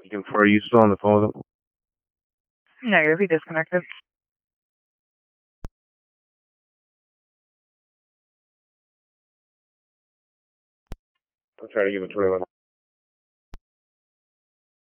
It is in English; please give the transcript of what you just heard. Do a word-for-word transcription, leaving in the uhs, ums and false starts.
Are you still on the phone with him? Negative, he disconnected. I'll try to give him twenty-one.